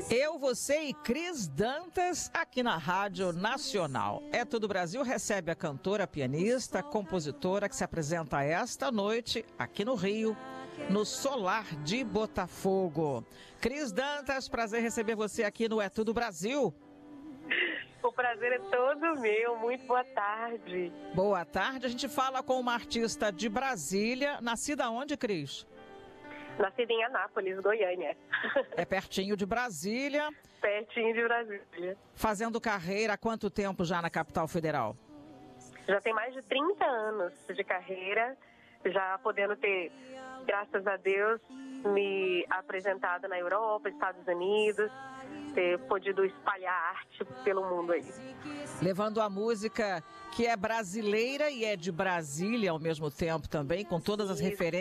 Eu, você e Cris Dantas aqui na Rádio Nacional. É Tudo Brasil recebe a cantora, pianista, compositora que se apresenta esta noite aqui no Rio, no Solar de Botafogo. Cris Dantas, prazer receber você aqui no É Tudo Brasil. O prazer é todo meu, muito boa tarde. Boa tarde, a gente fala com uma artista de Brasília, nascida onde, Cris? Nascida em Anápolis, Goiânia. É pertinho de Brasília. Pertinho de Brasília. Fazendo carreira há quanto tempo já na capital federal? Já tem mais de 30 anos de carreira, já podendo ter, graças a Deus, me apresentado na Europa, Estados Unidos, ter podido espalhar arte pelo mundo aí. Levando a música que é brasileira e é de Brasília ao mesmo tempo também, com todas as referências.